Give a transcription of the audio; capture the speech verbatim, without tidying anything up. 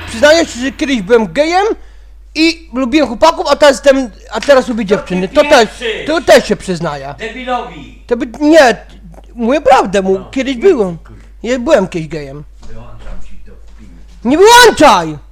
Przyznaję się, że kiedyś byłem gejem i lubiłem chłopaków, a teraz jestem, a teraz lubię dziewczyny. To też, to też się przyznaję. Debilowi! To by, nie, mówię prawdę, mu, kiedyś byłem. Ja byłem kiedyś gejem. Wyłączam ci to w filmie. Nie wyłączaj!